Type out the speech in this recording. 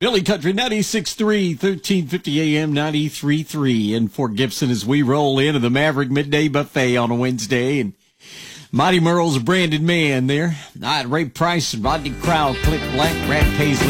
Billy Country 96.3, 1350 AM, 93.3 in Fort Gibson as we roll into the Maverick Midday Buffet on a Wednesday. And Mighty Merle's Branded Man there. Ray Price, Rodney Crowell, Click Black, Brad Paisley.